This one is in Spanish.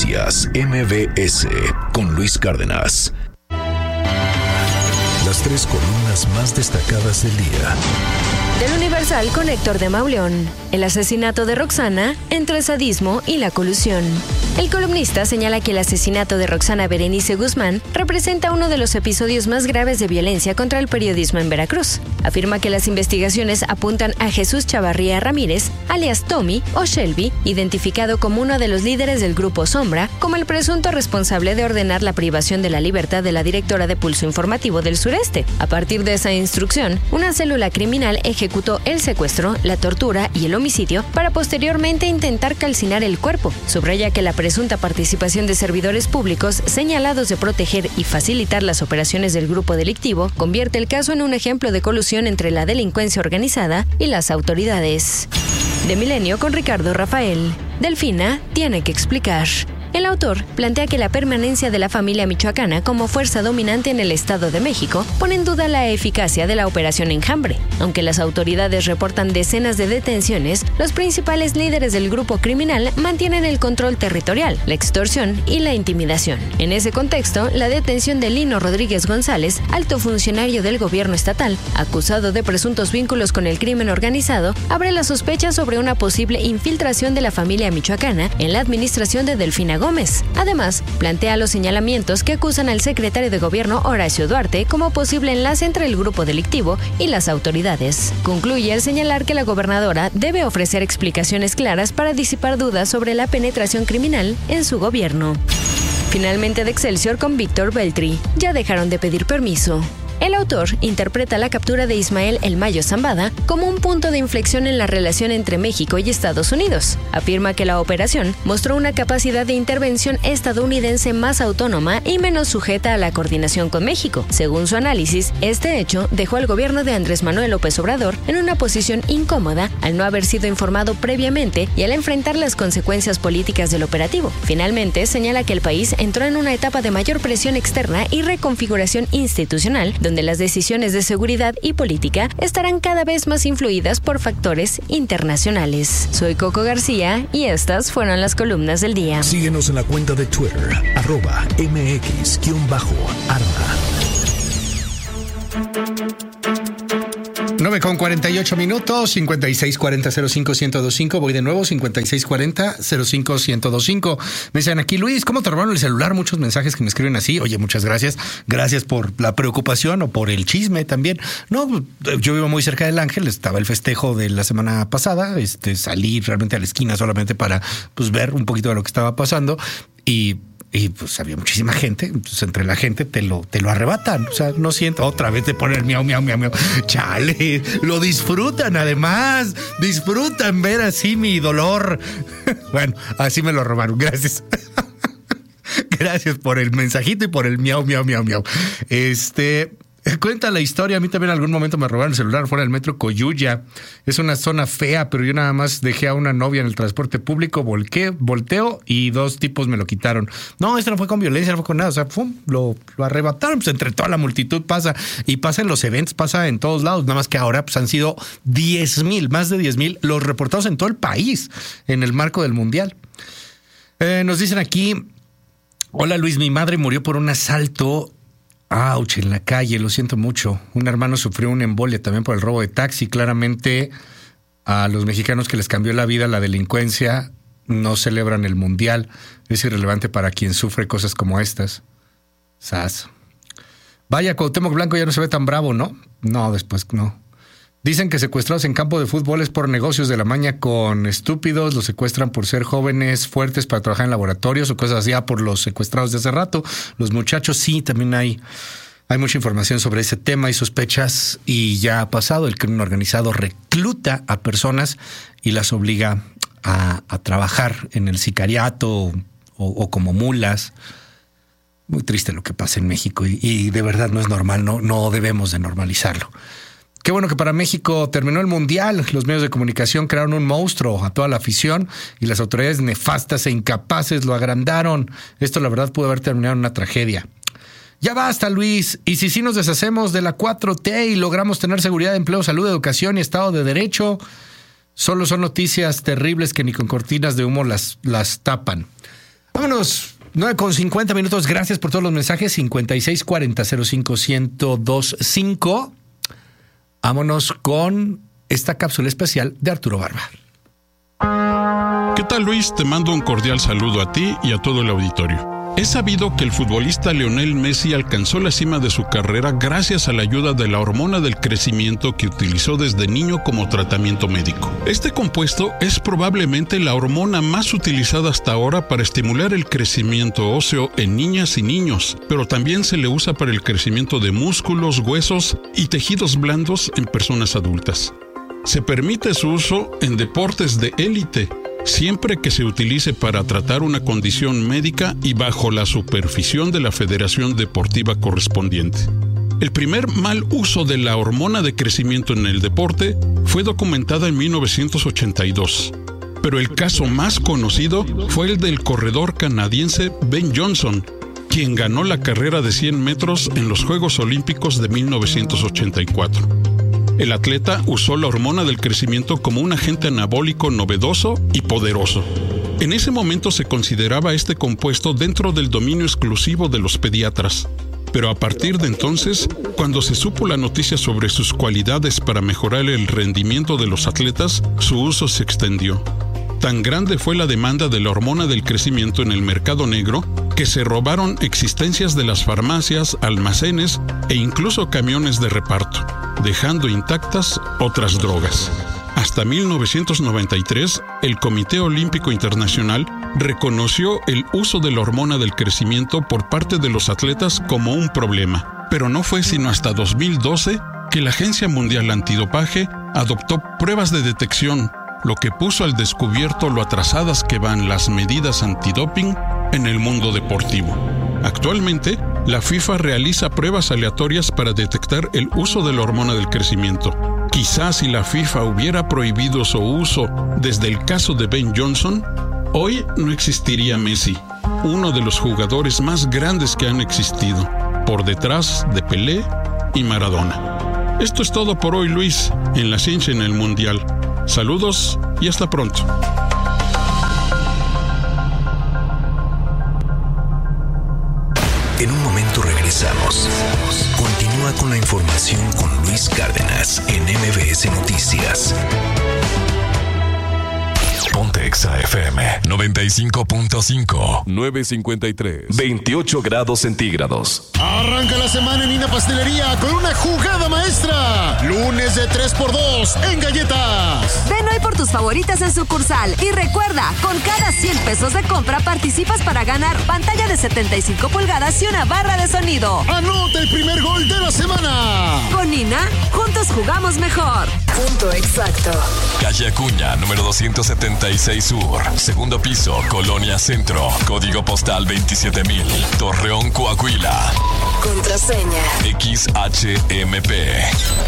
Noticias MBS con Luis Cárdenas. Las 3 columnas más destacadas del día. Del Universal con Héctor de Mauleón. El asesinato de Roxana entre sadismo y la colusión. El columnista señala que el asesinato de Roxana Berenice Guzmán representa uno de los episodios más graves de violencia contra el periodismo en Veracruz. Afirma que las investigaciones apuntan a Jesús Chavarría Ramírez, alias Tommy o Shelby, identificado como uno de los líderes del Grupo Sombra, como el presunto responsable de ordenar la privación de la libertad de la directora de Pulso Informativo del Sureste. A partir de esa instrucción, una célula criminal ejecutó el secuestro, la tortura y el homicidio para posteriormente intentar calcinar el cuerpo. Subraya que la presunta participación de servidores públicos señalados de proteger y facilitar las operaciones del grupo delictivo convierte el caso en un ejemplo de colusión entre la delincuencia organizada y las autoridades. De Milenio con Ricardo Rafael. Delfina tiene que explicar. El autor plantea que la permanencia de la familia michoacana como fuerza dominante en el Estado de México pone en duda la eficacia de la Operación Enjambre. Aunque las autoridades reportan decenas de detenciones, los principales líderes del grupo criminal mantienen el control territorial, la extorsión y la intimidación. En ese contexto, la detención de Lino Rodríguez González, alto funcionario del gobierno estatal, acusado de presuntos vínculos con el crimen organizado, abre la sospecha sobre una posible infiltración de la familia michoacana en la administración de Delfina Gómez. Además, plantea los señalamientos que acusan al secretario de Gobierno Horacio Duarte como posible enlace entre el grupo delictivo y las autoridades. Concluye al señalar que la gobernadora debe ofrecer explicaciones claras para disipar dudas sobre la penetración criminal en su gobierno. Finalmente de Excelsior con Víctor Beltri. Ya dejaron de pedir permiso. El autor interpreta la captura de Ismael El Mayo Zambada como un punto de inflexión en la relación entre México y Estados Unidos. Afirma que la operación mostró una capacidad de intervención estadounidense más autónoma y menos sujeta a la coordinación con México. Según su análisis, este hecho dejó al gobierno de Andrés Manuel López Obrador en una posición incómoda al no haber sido informado previamente y al enfrentar las consecuencias políticas del operativo. Finalmente, señala que el país entró en una etapa de mayor presión externa y reconfiguración institucional, donde las decisiones de seguridad y política estarán cada vez más influidas por factores internacionales. Soy Coco García y estas fueron las columnas del día. Síguenos en la cuenta de Twitter, @mx_arma. 9:48, 5640-05-1025. Voy de nuevo, 5640-05-1025. Me dicen aquí, Luis, ¿cómo te robaron el celular? Muchos mensajes que me escriben así. Oye, muchas gracias. Gracias por la preocupación o por el chisme también. No, yo vivo muy cerca del Ángel. Estaba el festejo de la semana pasada. Salí realmente a la esquina solamente para ver un poquito de lo que estaba pasando. Y pues había muchísima gente, entonces entre la gente te lo arrebatan, o sea, no siento otra vez te ponen miau, miau, miau, miau. Chale, lo disfrutan además, disfrutan ver así mi dolor. Bueno, así me lo robaron, gracias. Gracias por el mensajito y por el miau, miau, miau, miau. Cuenta la historia, a mí también en algún momento me robaron el celular fuera del metro Coyuya. Es una zona fea, pero yo nada más dejé a una novia en el transporte público, volteo y 2 tipos me lo quitaron. No, esto no fue con violencia, no fue con nada, o sea, lo arrebataron, pues entre toda la multitud pasa, y pasa en los eventos, pasa en todos lados, nada más que ahora pues han sido 10,000, más de 10,000 los reportados en todo el país en el marco del Mundial. Nos dicen aquí, hola Luis, mi madre murió por un asalto. ¡Auch! En la calle, lo siento mucho. Un hermano sufrió una embolia también por el robo de taxi. Claramente a los mexicanos que les cambió la vida la delincuencia no celebran el Mundial. Es irrelevante para quien sufre cosas como estas. ¡Sas! Vaya, Cuauhtémoc Blanco ya no se ve tan bravo, ¿no? No, después no. Dicen que secuestrados en campo de fútbol es por negocios de la maña con estúpidos, los secuestran por ser jóvenes fuertes para trabajar en laboratorios o cosas así, por los secuestrados de hace rato. Los muchachos sí, también hay mucha información sobre ese tema y sospechas, y ya ha pasado, el crimen organizado recluta a personas y las obliga a trabajar en el sicariato o como mulas. Muy triste lo que pasa en México y de verdad no es normal, no debemos de normalizarlo. Qué bueno que para México terminó el Mundial. Los medios de comunicación crearon un monstruo a toda la afición y las autoridades nefastas e incapaces lo agrandaron. Esto la verdad pudo haber terminado en una tragedia. Ya basta, Luis. ¿Y si sí nos deshacemos de la 4T y logramos tener seguridad de empleo, salud, educación y Estado de Derecho? Solo son noticias terribles que ni con cortinas de humo las tapan. Vámonos. 9:50. Gracias por todos los mensajes. 5640-05-1025. Vámonos con esta cápsula especial de Arturo Barba. ¿Qué tal, Luis? Te mando un cordial saludo a ti y a todo el auditorio. Es sabido que el futbolista Lionel Messi alcanzó la cima de su carrera gracias a la ayuda de la hormona del crecimiento que utilizó desde niño como tratamiento médico. Este compuesto es probablemente la hormona más utilizada hasta ahora para estimular el crecimiento óseo en niñas y niños, pero también se le usa para el crecimiento de músculos, huesos y tejidos blandos en personas adultas. Se permite su uso en deportes de élite, siempre que se utilice para tratar una condición médica y bajo la supervisión de la Federación Deportiva correspondiente. El primer mal uso de la hormona de crecimiento en el deporte fue documentada en 1982, pero el caso más conocido fue el del corredor canadiense Ben Johnson, quien ganó la carrera de 100 metros en los Juegos Olímpicos de 1984. El atleta usó la hormona del crecimiento como un agente anabólico novedoso y poderoso. En ese momento se consideraba este compuesto dentro del dominio exclusivo de los pediatras. Pero a partir de entonces, cuando se supo la noticia sobre sus cualidades para mejorar el rendimiento de los atletas, su uso se extendió. Tan grande fue la demanda de la hormona del crecimiento en el mercado negro que se robaron existencias de las farmacias, almacenes e incluso camiones de reparto, dejando intactas otras drogas. Hasta 1993, el Comité Olímpico Internacional reconoció el uso de la hormona del crecimiento por parte de los atletas como un problema, pero no fue sino hasta 2012 que la Agencia Mundial Antidopaje adoptó pruebas de detección, lo que puso al descubierto lo atrasadas que van las medidas antidoping en el mundo deportivo. Actualmente, la FIFA realiza pruebas aleatorias para detectar el uso de la hormona del crecimiento. Quizás si la FIFA hubiera prohibido su uso desde el caso de Ben Johnson, hoy no existiría Messi, uno de los jugadores más grandes que han existido, por detrás de Pelé y Maradona. Esto es todo por hoy, Luis, en La Ciencia en el Mundial. Saludos y hasta pronto. En un momento regresamos. Continúa con la información con Luis Cárdenas en MBS Noticias. Ponte Exa FM 95.5 9:53. 28 grados centígrados. Arranca la semana en Ina Pastelería con una jugada maestra. Lunes de 3x2 en galletas. Ven hoy por tus favoritas en sucursal. Y recuerda, con cada 100 pesos de compra participas para ganar pantalla de 75 pulgadas y una barra de sonido. Anota el primer gol de la semana. Con Ina, juntos jugamos mejor. Punto exacto. Calle Acuña, número 276 Sur. Segundo piso, Colonia Centro. Código postal 27000. Torreón, Coahuila. Contraseña XHMP.